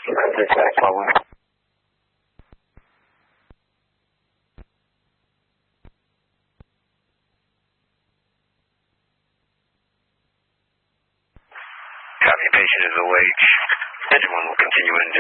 Copy, patient is awake. Engine 1 will continue in